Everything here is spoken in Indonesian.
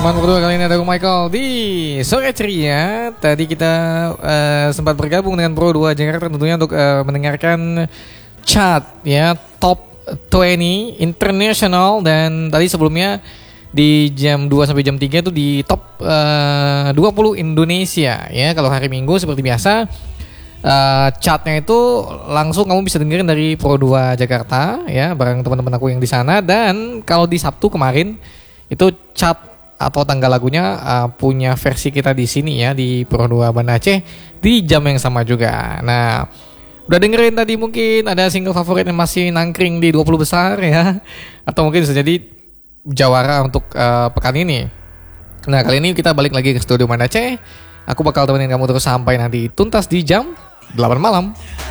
Teman berdua kali ini ada Michael di Sore Ceria. Tadi kita sempat bergabung dengan Pro 2 Jakarta tentunya untuk mendengarkan chart ya top 20 international, dan tadi sebelumnya di jam 2 sampai jam 3 itu di top 20 Indonesia ya. Kalau hari Minggu seperti biasa chartnya itu langsung kamu bisa dengerin dari Pro 2 Jakarta ya, bareng teman-teman aku yang di sana. Dan kalau di Sabtu kemarin itu chart atau tanggal lagunya punya versi kita di sini ya, di Pro 2 Banda Aceh di jam yang sama juga. Nah, udah dengerin tadi mungkin ada single favorit yang masih nangkring di 20 besar ya, atau mungkin bisa jadi jawara untuk pekan ini. Nah, kali ini kita balik lagi ke studio Banda Aceh. Aku bakal temenin kamu terus sampai nanti tuntas di jam 8 malam.